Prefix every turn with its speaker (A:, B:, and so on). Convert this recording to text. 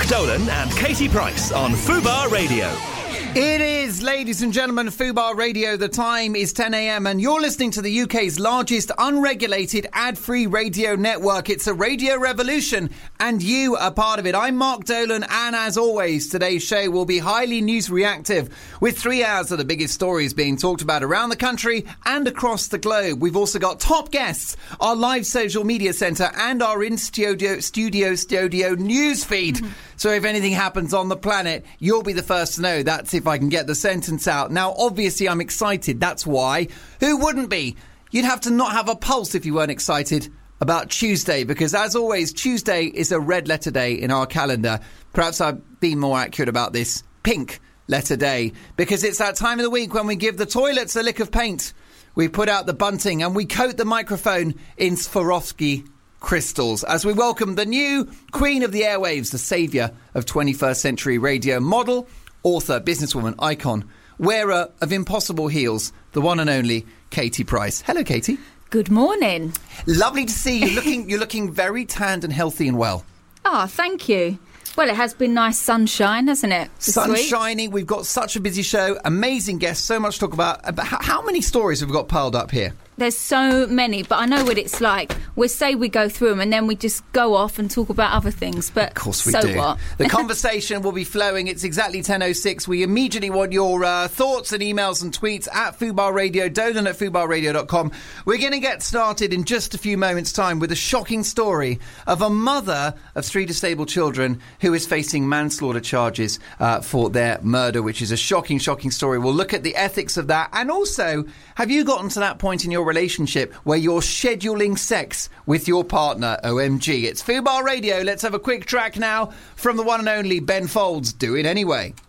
A: Dolan and Katie Price on Fubar Radio.
B: It is, ladies and gentlemen, Fubar Radio. The time is 10 a.m. and you're listening to the UK's largest unregulated ad-free radio network. It's a radio revolution and you are part of it. I'm Mark Dolan and as always, today's show will be highly news reactive with 3 hours of the biggest stories being talked about around the country and across the globe. We've also got top guests, our live social media centre and our in-studio news feed. So if anything happens on the planet, you'll be the first to know. That's if I can get the sentence out. Now, obviously, I'm excited. That's why. Who wouldn't be? You'd have to not have a pulse if you weren't excited about Tuesday, because as always, Tuesday is a red letter day in our calendar. Perhaps I've been more accurate about this. Pink letter day, because it's that time of the week when we give the toilets a lick of paint. We put out the bunting and we coat the microphone in Swarovski crystals as we welcome the new queen of the airwaves, the saviour of 21st century radio, model, author, businesswoman, icon, wearer of impossible heels, the one and only Katie Price. Hello, Katie.
C: Good morning.
B: Lovely to see you. You're looking very tanned and healthy and well.
C: Oh, thank you. Well, it has been nice sunshine, hasn't it?
B: Sun shining. We've got such a busy show. Amazing guests. So much to talk about. How many stories have we got piled up here?
C: There's so many, but I know what it's like. We say we go through them and then we just go off and talk about other things. But
B: of course we
C: so
B: do.
C: What?
B: The conversation will be flowing. It's exactly 10:06. We immediately want your thoughts and emails and tweets at Fubar Radio, Dolan at fubarradio.com. We're going to get started in just a few moments' time with a shocking story of a mother of 3 disabled children who is facing manslaughter charges for their murder, which is a shocking story. We'll look at the ethics of that. And also, have you gotten to that point in your relationship where you're scheduling sex with your partner? OMG. It's Fubar Radio. Let's have a quick track now from the one and only Ben Folds. Do It Anyway.